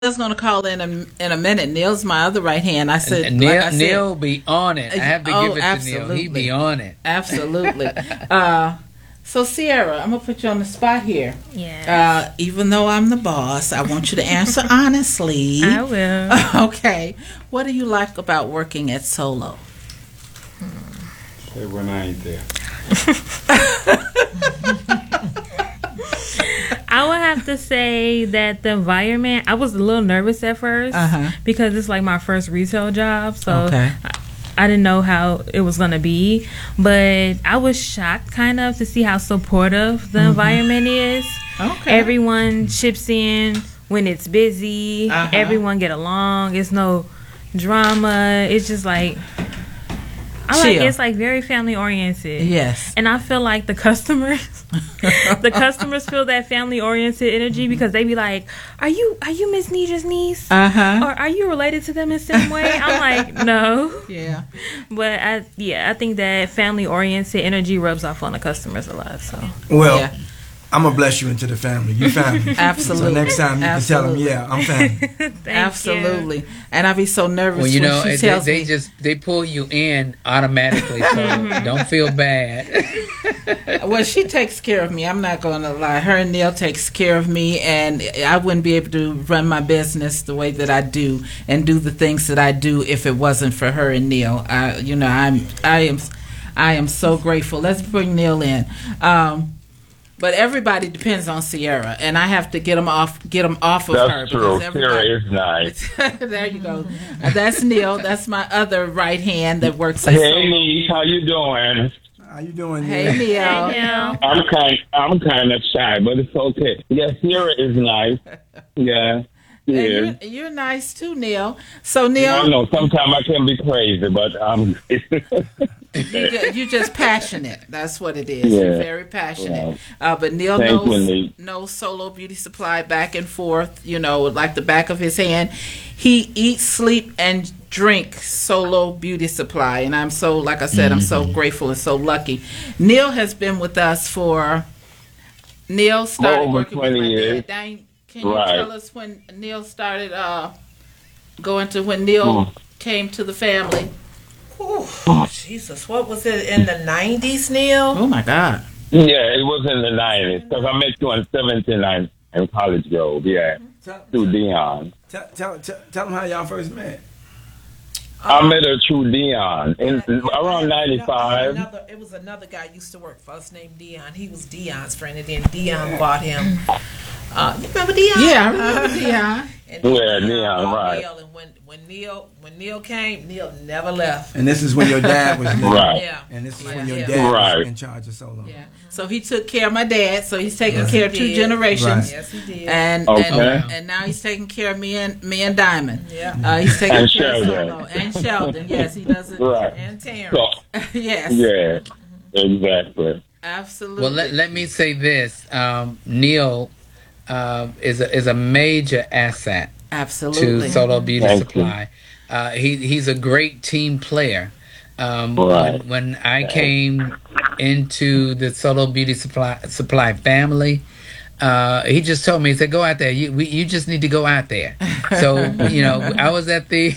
Neil's going to call in a minute. Neil's my other right hand. I said, And Neil be on it. I have to give it to absolutely. Neil. He be on it. Absolutely. So Sierra, I'm gonna put you on the spot here. Yeah. Even though I'm the boss, I want you to answer honestly. I will. Okay. What do you like about working at Solo? Say when I ain't there. I would have to say that the environment, I was a little nervous at first because it's like my first retail job. So I didn't know how it was going to be. But I was shocked kind of to see how supportive the environment is. Okay. Everyone chips in when it's busy. Everyone get along. It's no drama. It's just like... it's like very family oriented. Yes. And I feel like the customers feel that family oriented energy because they be like, Are you Miss Nija's niece? Or are you related to them in some way? I'm like, no. Yeah. But I think that family oriented energy rubs off on the customers a lot. So I'm gonna bless you into the family. You family. Absolutely. So next time you can tell them, yeah, I'm family. Absolutely. And I be so nervous Well, when she tells me. They pull you in automatically, so don't feel bad. Well, she takes care of me. I'm not going to lie. Her and Neil takes care of me, and I wouldn't be able to run my business the way that I do and do the things that I do if it wasn't for her and Neil. I am so grateful. Let's bring Neil in. But everybody depends on Sierra, and I have to get them off of her. That's true. Sierra is nice. There you go. That's Neil. That's my other right hand that works. Hey, niece, how you doing? How you doing? Hey, Neil. I'm kind of shy, but it's okay. Yeah, Sierra is nice. Yeah. And you're nice too, Neil. So Neil, I know sometimes I can be crazy, but you're just passionate. That's what it is. Yeah. You're very passionate. But Neil knows Solo Beauty Supply back and forth. Like the back of his hand. He eats, sleep, and drink Solo Beauty Supply, and I'm so, like I said, I'm so grateful and so lucky. Neil has been with us Neil started over working 20 with my years. dad. Can you tell us when Neil started when Neil came to the family? Oh, Jesus. What was it, in the 90s, Neil? Oh, my God. Yeah, it was in the 90s, because I met you in 79 in College Grove, through Dion. Tell them how y'all first met. I met her through Dion around 95. It was another guy used to work for us named Dion. He was Dion's friend, and then Dion bought him. You remember Dion? Yeah, I remember Dion. Dion, right. And when Neil came, Neil never left. And this is when your dad was there. Right. Yeah. And this is when your dad was in charge of Solo. Yeah. So he took care of my dad. So he's taking care of two generations. Right. Yes, he did. And now he's taking care of me and Diamond. Yeah. He's taking And care Sheldon. of Solo and Sheldon. Yes, he does it. Right. And Terrence. So, Yes. yeah, exactly. Absolutely. Well, let me say this: Neil is a major asset Absolutely. to Solo Beauty Thank Supply. He's a great team player. Right. When I came into the Solo Beauty Supply family, he just told me, he said, "Go out there. You just need to go out there." So I was at the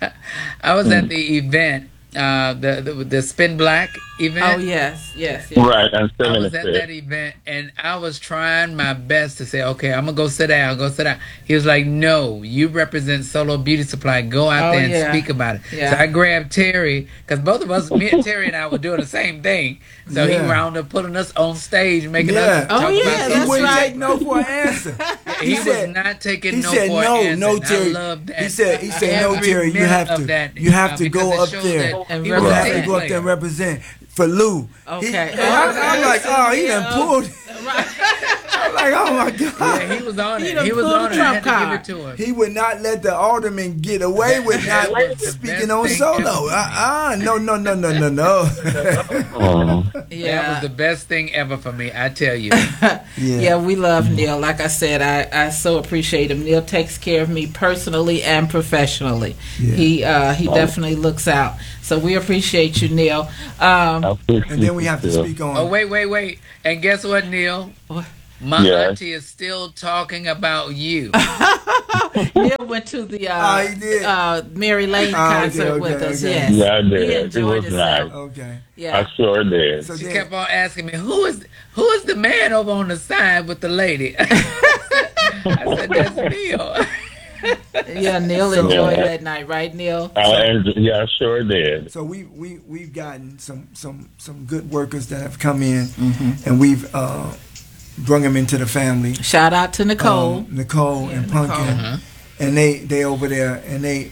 event, the Spin Black event. Oh yes. Right, and I was at that event, and I was trying my best to say, "Okay, I'm gonna go sit down. He was like, "No, you represent Solo Beauty Supply. Go out there and speak about it." Yeah. So I grabbed Terry, because both of us, me and Terry and I, were doing the same thing. So he wound up putting us on stage, making us talk about He that's wouldn't right. take no for an answer. He was not taking no said, for an answer. No, and Terry. I love that. He said, no, Every Terry. You minute have of to. that, You have to because go it up shows there. that And he You was a have to team go up there player. and represent for Lou. Okay. I'm like, oh, he done pulled. I'm like, oh my God. Yeah, he was on He it. done He was pulled on the it. I trump had to card. give it to him. He would not let the alderman get away with not was the speaking best on thing Solo. No. That was the best thing ever for me, I tell you. Yeah, we love Neil. Like I said, I so appreciate him. Neil takes care of me personally and professionally. Yeah. He definitely looks out. So we appreciate you, Neil. And then we have to speak on. Oh, wait. And guess what, Neil? What? My auntie is still talking about you. Neil went to the Mary Lane concert with us. Yes. Yeah, I did. He enjoyed it was nice. Okay. Yeah. I sure did. So she kept on asking me, who is the man over on the side with the lady? I said, that's Neil. Yeah, Neil enjoyed that night, right, Neil? I sure did. So we've gotten some good workers that have come in, and we've brung them into the family. Shout out to Nicole, and Pumpkin, and they over there, and they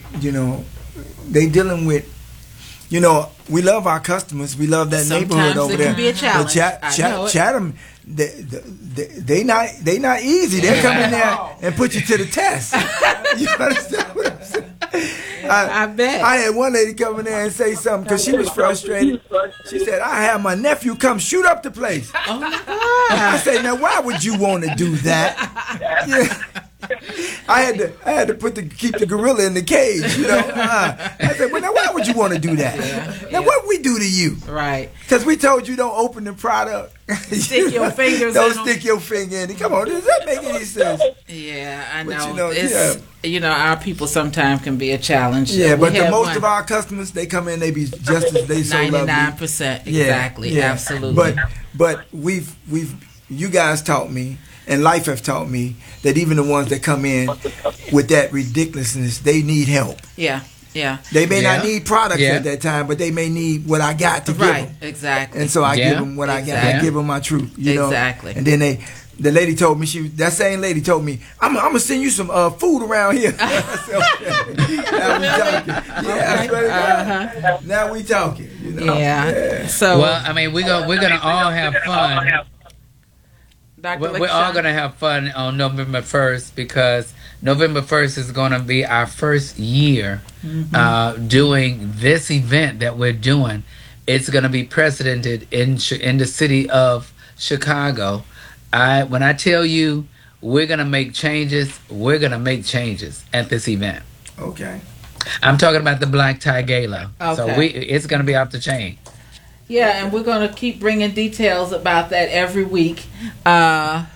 dealing with. We love our customers. We love that neighborhood over there. Sometimes it can be a challenge. But Chatham, they not easy. They come in there and put you to the test. You understand what I'm saying? I bet. I had one lady come in there and say something because she was frustrated. She said, "I had my nephew come shoot up the place." Oh my God! I said, "Now why would you want to do that?" Yeah. I had to keep the gorilla in the cage, I said, well, now why would you want to do that? Now what we do to you? Right. Because we told you don't open the product. Stick your fingers Don't stick your finger in it. Come on, does that make any sense? Yeah, I know. Our people sometimes can be a challenge. Yeah, but most of our customers, they come in, they be just as they so lovely. 99%, exactly, absolutely. But you guys taught me, and life have taught me, that even the ones that come in with that ridiculousness, they need help. Yeah. They may not need products at that time, but they may need what I got to give them. Right, exactly. And so I give them what I got. I give them my truth. Exactly. And then the lady told me, that same lady told me, I'm going to send you some food around here. I said, okay. Now we talking. Yeah, I swear to God. Now we talking. Yeah. So, well, I mean, we're gonna all have fun. We're all going to have fun on November 1st because November 1st is going to be our first year doing this event that we're doing. It's going to be precedented in the city of Chicago. When I tell you we're going to make changes, we're going to make changes at this event. Okay. I'm talking about the Black Tie Gala. Okay. So it's going to be off the chain. Yeah, and we're going to keep bringing details about that every week. So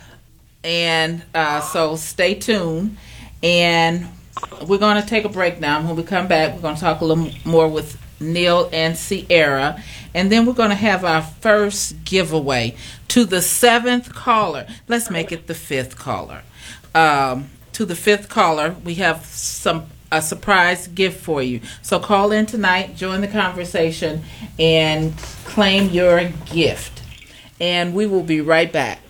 stay tuned. And we're going to take a break now. When we come back, we're going to talk a little more with Neil and Sierra. And then we're going to have our first giveaway to the 7th caller. Let's make it the 5th caller. To the 5th caller, we have a surprise gift for you. So call in tonight, join the conversation, and claim your gift. And we will be right back.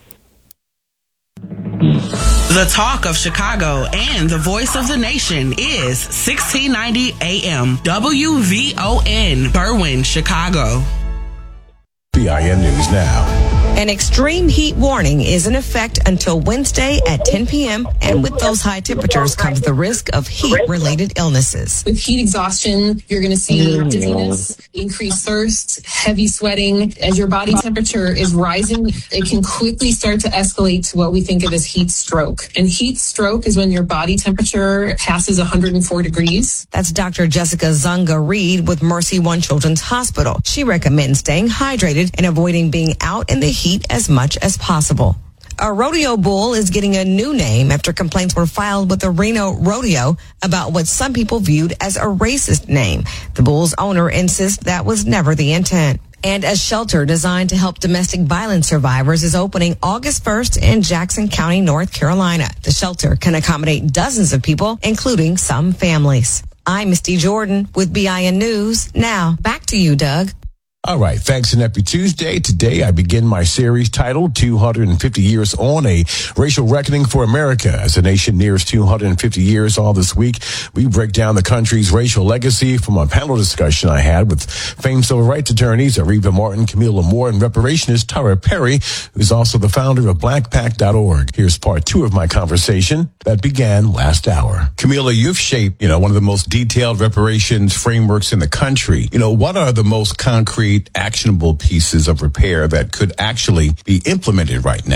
The talk of Chicago and the voice of the nation is 1690 AM WVON, Berwyn, Chicago. BIN News Now. An extreme heat warning is in effect until Wednesday at 10 p.m. And with those high temperatures comes the risk of heat-related illnesses. With heat exhaustion, you're going to see dizziness, increased thirst, heavy sweating. As your body temperature is rising, it can quickly start to escalate to what we think of as heat stroke. And heat stroke is when your body temperature passes 104 degrees. That's Dr. Jessica Zunga Reed with Mercy One Children's Hospital. She recommends staying hydrated and avoiding being out in the heat as much as possible. A rodeo bull is getting a new name after complaints were filed with the Reno Rodeo about what some people viewed as a racist name. The bull's owner insists that was never the intent. And a shelter designed to help domestic violence survivors is opening August 1st in Jackson County, North Carolina. The shelter can accommodate dozens of people, including some families. I'm Misty Jordan with BIN News. Now, back to you, Doug. All right, thanks, and happy Tuesday. Today, I begin my series titled 250 Years On, a Racial Reckoning for America. As the nation nears 250 years all this week, we break down the country's racial legacy from a panel discussion I had with famed civil rights attorneys Aretha Martin, Camille Moore, and reparationist Tara Perry, who's also the founder of BlackPact.org. Here's part 2 of my conversation that began last hour. Camille, you've shaped, one of the most detailed reparations frameworks in the country. What are the most concrete, actionable pieces of repair that could actually be implemented right now?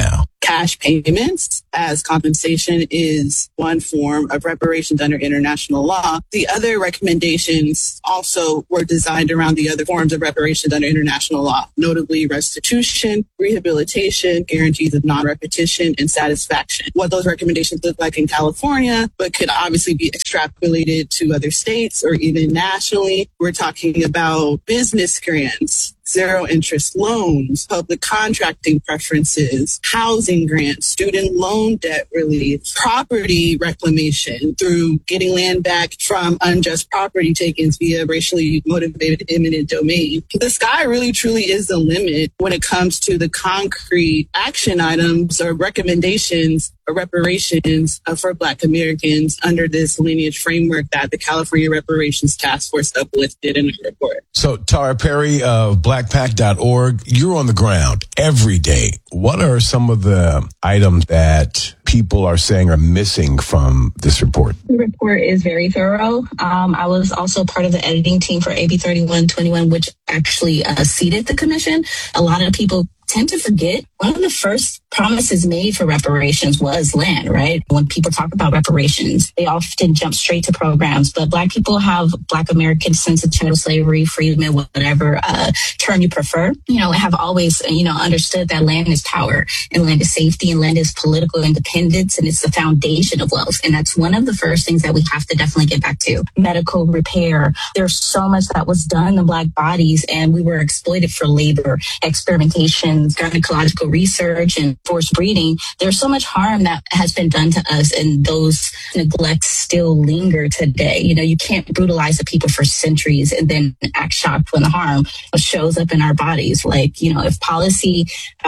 cash payments, as compensation is one form of reparations under international law. The other recommendations also were designed around the other forms of reparations under international law, notably restitution, rehabilitation, guarantees of non-repetition, and satisfaction. What those recommendations look like in California, but could obviously be extrapolated to other states or even nationally. We're talking about business grants, zero interest loans, public contracting preferences, housing grants, student loan debt relief, property reclamation through getting land back from unjust property takings via racially motivated eminent domain. The sky really truly is the limit when it comes to the concrete action items or recommendations or reparations for Black Americans under this lineage framework that the California Reparations Task Force uplifted in the report. So Tara Perry of blackpack.org, you're on the ground every day. What are some of the items that people are saying are missing from this report? The report is very thorough. I was also part of the editing team for AB 3121, which actually seated the commission. A lot of people tend to forget one of the first promises made for reparations was land, right? When people talk about reparations, they often jump straight to programs, but Black people have Black American sense of chattel slavery, freedom, whatever term you prefer, have always, understood that land is power and land is safety and land is political independence and it's the foundation of wealth. And that's one of the first things that we have to definitely get back to. Medical repair. There's so much that was done in Black bodies and we were exploited for labor, experimentation, gynecological research and forced breeding. There's so much harm that has been done to us and those neglects still linger today. You can't brutalize the people for centuries and then act shocked when the harm shows up in our bodies. If policy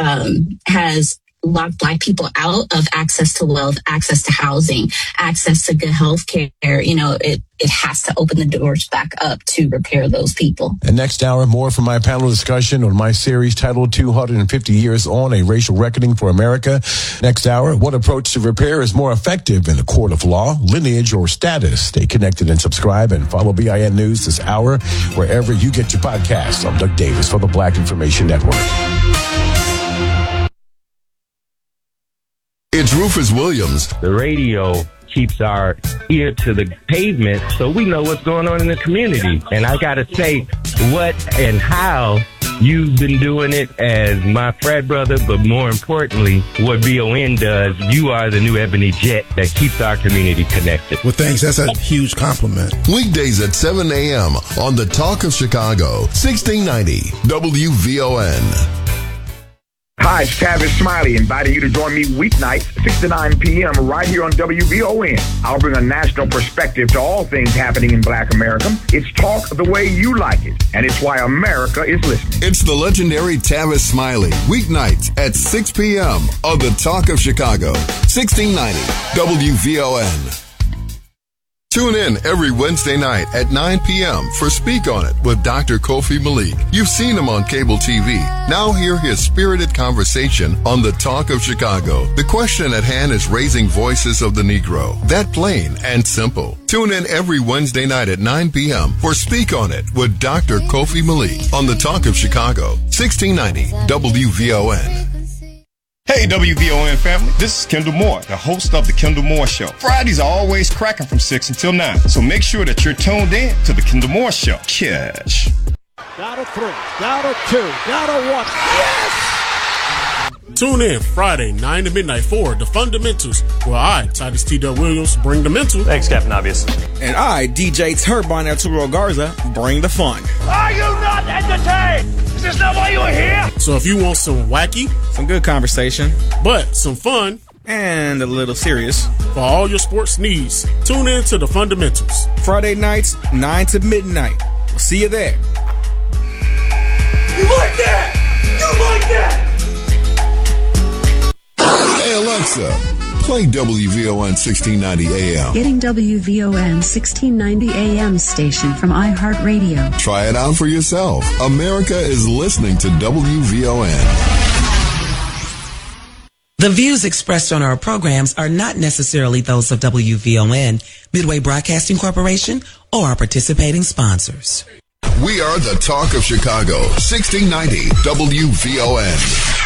has locked Black people out of access to wealth, access to housing, access to good health care, it has to open the doors back up to repair those people. And next hour, more from my panel discussion on my series titled 250 Years On, A Racial Reckoning for America. Next hour, what approach to repair is more effective in a court of law, lineage, or status? Stay connected and subscribe and follow BIN News this hour wherever you get your podcasts. I'm Doug Davis for the Black Information Network. It's Rufus Williams. The radio keeps our ear to the pavement so we know what's going on in the community. And I got to say, what and how you've been doing it as my frat brother, but more importantly, what BON does, you are the new Ebony Jet that keeps our community connected. Well, thanks. That's a huge compliment. Weekdays at 7 a.m. on The Talk of Chicago, 1690 WVON. Hi, it's Tavis Smiley, inviting you to join me weeknights, 6 to 9 p.m. right here on WVON. I'll bring a national perspective to all things happening in Black America. It's talk the way you like it, and it's why America is listening. It's the legendary Tavis Smiley, weeknights at 6 p.m. on The Talk of Chicago, 1690 WVON. Tune in every Wednesday night at 9 p.m. for Speak On It with Dr. Kofi Malik. You've seen him on cable TV. Now hear his spirited conversation on The Talk of Chicago. The question at hand is raising voices of the Negro. That plain and simple. Tune in every Wednesday night at 9 p.m. for Speak On It with Dr. Kofi Malik on The Talk of Chicago, 1690 WVON. Hey WVON family, this is Kendall Moore, the host of The Kendall Moore Show. Fridays are always cracking from 6 until 9, so make sure that you're tuned in to The Kendall Moore Show. Cash. Down to 3, down to 2, down to 1. Yes! Tune in Friday, 9 to midnight for The Fundamentals, where I, Titus T. Del Williams, bring the mental. Thanks, Captain Obvious. And I, DJ Turbine Arturo Garza, bring the fun. Are you not entertained? Is this not why you are here? So if you want some wacky, some good conversation, but some fun, and a little serious, for all your sports needs, tune in to The Fundamentals. Friday nights, 9 to midnight. We'll see you there. You like that? You like that? Hey Alexa, play WVON 1690 AM. Getting WVON 1690 AM station from iHeartRadio. Try it out for yourself. America is listening to WVON. The views expressed on our programs are not necessarily those of WVON, Midway Broadcasting Corporation, or our participating sponsors. We are the Talk of Chicago, 1690 WVON.